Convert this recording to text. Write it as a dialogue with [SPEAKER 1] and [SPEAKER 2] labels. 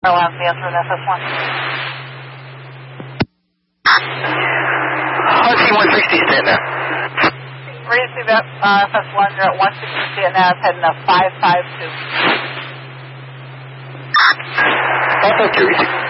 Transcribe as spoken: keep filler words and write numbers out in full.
[SPEAKER 1] Airlines, the answer in F S one.
[SPEAKER 2] one C one sixty, stand now.
[SPEAKER 1] Receive that, uh, F S one, you're at one sixty, stand now, heading up five five two.
[SPEAKER 2] five five two, receive.